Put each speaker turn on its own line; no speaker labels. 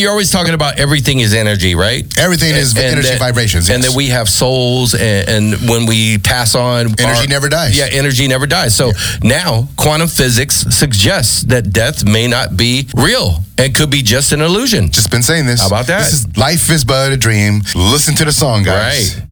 you're always talking about everything is energy, right?
Everything is energy vibrations.
And that we have souls, and when we pass on,
energy never dies.
Yeah, energy never dies. So now quantum physics suggests that death may not be real and could be just an illusion.
Just been saying this.
How about that?
Life is but a dream. Listen to the song, guys.
Right.